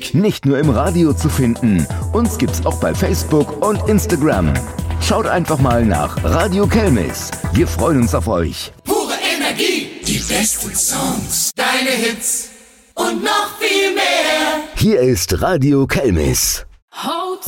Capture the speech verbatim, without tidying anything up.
Nicht nur im Radio zu finden, uns gibt's auch bei Facebook und Instagram. Schaut einfach mal nach Radio Kelmis. Wir freuen uns auf euch. Pure Energie, die besten Songs, deine Hits und noch viel mehr. Hier ist Radio Kelmis. Hold